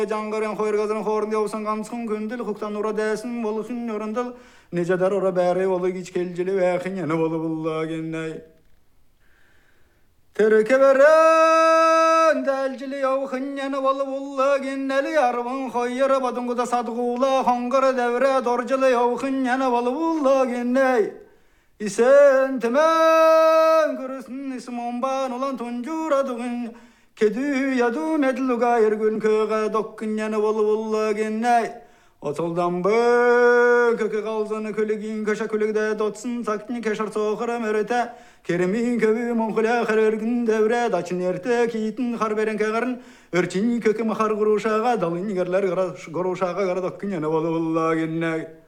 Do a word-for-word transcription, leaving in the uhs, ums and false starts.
Жаңғырын қойырғазын қорын деусын қамсқын күнділ құқтан ұра дәсін болықын орындыл нежадар ұра бәрі олы кечкелжілі вәқін ені болы бұлла кеннай Түрке берін дәлжілі ауқын ені болы бұлла кеннәлі арвын қойыры бадыңғыда садғула қоңғыры дәвірі доржылы ауқын ені болы бұлла кеннай Исен тімен күрісін исмомбан olan тұнжурадығын Кеду яду медлуга ергүн көға доккын яны болы болла кеннай. Отылдан бі көкі қалзаны көлігін көші көлігді дотсын сақтын кешар соқыры мөріті. Керемін көбі мұнқыля қырыргін дәуре дачын ерті кейтін қар берен кәғарын өрчін көкі мақар ғұрушаға далын егерлер ғұрушаға ғара доккын яны болы болла кеннай.